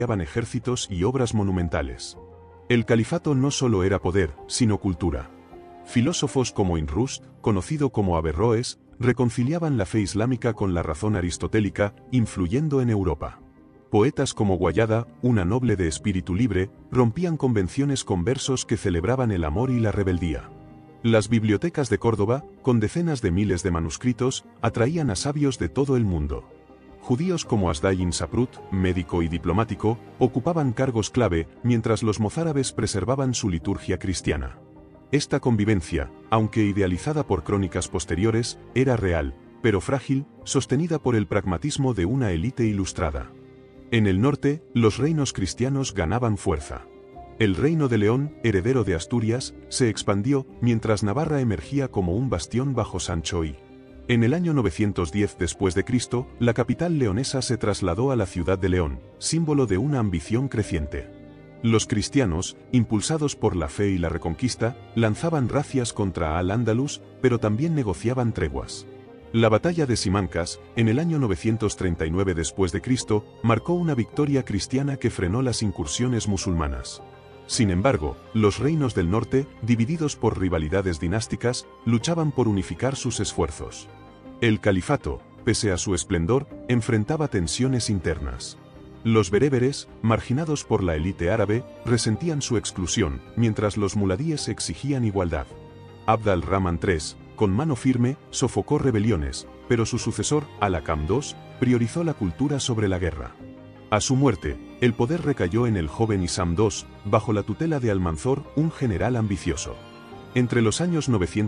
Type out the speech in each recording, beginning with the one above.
ejércitos y obras monumentales. El califato no solo era poder, sino cultura. Filósofos como Ibn Rushd, conocido como Averroes, reconciliaban la fe islámica con la razón aristotélica, influyendo en Europa. Poetas como Guayada, una noble de espíritu libre, rompían convenciones con versos que celebraban el amor y la rebeldía. Las bibliotecas de Córdoba, con decenas de miles de manuscritos, atraían a sabios de todo el mundo. Judíos como Asdai ibn Saprut, médico y diplomático, ocupaban cargos clave, mientras los mozárabes preservaban su liturgia cristiana. Esta convivencia, aunque idealizada por crónicas posteriores, era real, pero frágil, sostenida por el pragmatismo de una élite ilustrada. En el norte, los reinos cristianos ganaban fuerza. El reino de León, heredero de Asturias, se expandió, mientras Navarra emergía como un bastión bajo Sancho I. En el año 910 después de Cristo, la capital leonesa se trasladó a la ciudad de León, símbolo de una ambición creciente. Los cristianos, impulsados por la fe y la reconquista, lanzaban razias contra Al-Ándalus, pero también negociaban treguas. La batalla de Simancas, en el año 939 después de Cristo, marcó una victoria cristiana que frenó las incursiones musulmanas. Sin embargo, los reinos del norte, divididos por rivalidades dinásticas, luchaban por unificar sus esfuerzos. El califato, pese a su esplendor, enfrentaba tensiones internas. Los bereberes, marginados por la élite árabe, resentían su exclusión, mientras los muladíes exigían igualdad. Abd al-Rahman III, con mano firme, sofocó rebeliones, pero su sucesor, Al-Hakam II, priorizó la cultura sobre la guerra. A su muerte, el poder recayó en el joven Isam II, bajo la tutela de Almanzor, un general ambicioso. Entre los años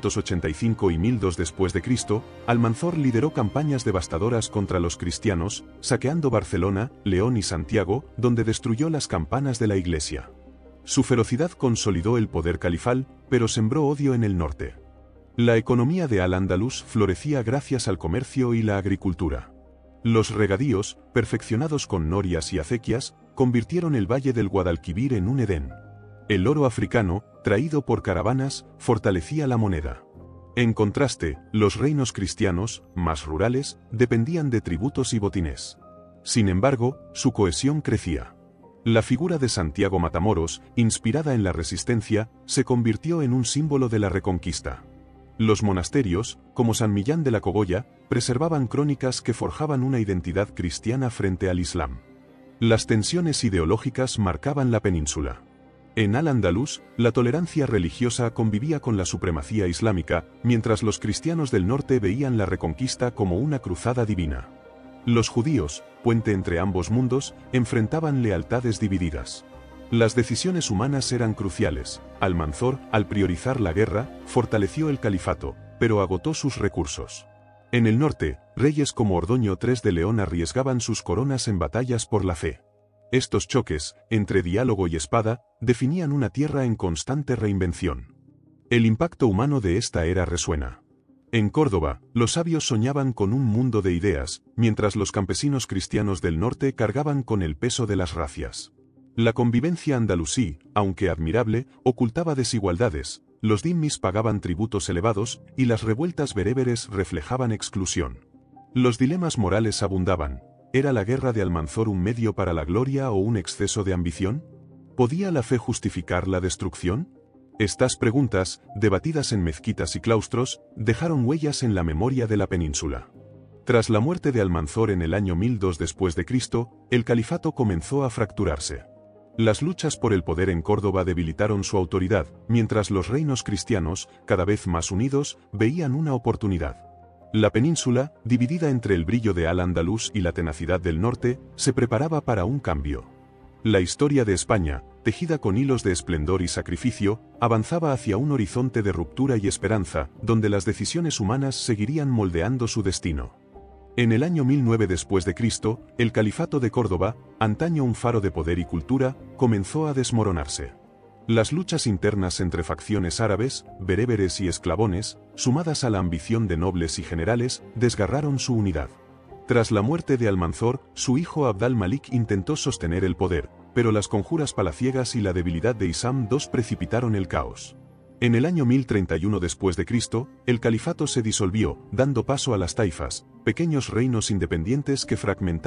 985 y 1002 después de Cristo, Almanzor lideró campañas devastadoras contra los cristianos, saqueando Barcelona, León y Santiago, donde destruyó las campanas de la iglesia. Su ferocidad consolidó el poder califal, pero sembró odio en el norte. La economía de Al-Ándalus florecía gracias al comercio y la agricultura. Los regadíos, perfeccionados con norias y acequias, convirtieron el valle del Guadalquivir en un Edén. El oro africano, traído por caravanas, fortalecía la moneda. En contraste, los reinos cristianos, más rurales, dependían de tributos y botines. Sin embargo, su cohesión crecía. La figura de Santiago Matamoros, inspirada en la resistencia, se convirtió en un símbolo de la reconquista. Los monasterios, como San Millán de la Cogolla, preservaban crónicas que forjaban una identidad cristiana frente al Islam. Las tensiones ideológicas marcaban la península. En Al-Ándalus, la tolerancia religiosa convivía con la supremacía islámica, mientras los cristianos del norte veían la reconquista como una cruzada divina. Los judíos, puente entre ambos mundos, enfrentaban lealtades divididas. Las decisiones humanas eran cruciales. Almanzor, al priorizar la guerra, fortaleció el califato, pero agotó sus recursos. En el norte, reyes como Ordoño III de León arriesgaban sus coronas en batallas por la fe. Estos choques, entre diálogo y espada, definían una tierra en constante reinvención. El impacto humano de esta era resuena. En Córdoba, los sabios soñaban con un mundo de ideas, mientras los campesinos cristianos del norte cargaban con el peso de las razias. La convivencia andalusí, aunque admirable, ocultaba desigualdades. Los dhimmis pagaban tributos elevados, y las revueltas bereberes reflejaban exclusión. Los dilemas morales abundaban. ¿Era la guerra de Almanzor un medio para la gloria o un exceso de ambición? ¿Podía la fe justificar la destrucción? Estas preguntas, debatidas en mezquitas y claustros, dejaron huellas en la memoria de la península. Tras la muerte de Almanzor en el año 1002 después de Cristo, el califato comenzó a fracturarse. Las luchas por el poder en Córdoba debilitaron su autoridad, mientras los reinos cristianos, cada vez más unidos, veían una oportunidad. La península, dividida entre el brillo de Al-Ándalus y la tenacidad del norte, se preparaba para un cambio. La historia de España, tejida con hilos de esplendor y sacrificio, avanzaba hacia un horizonte de ruptura y esperanza, donde las decisiones humanas seguirían moldeando su destino. En el año 1009 después de Cristo, el califato de Córdoba, antaño un faro de poder y cultura, comenzó a desmoronarse. Las luchas internas entre facciones árabes, bereberes y esclavones, sumadas a la ambición de nobles y generales, desgarraron su unidad. Tras la muerte de Almanzor, su hijo Abd al-Malik intentó sostener el poder, pero las conjuras palaciegas y la debilidad de Isam II precipitaron el caos. En el año 1031 después de Cristo, el califato se disolvió, dando paso a las taifas, pequeños reinos independientes que fragmentaron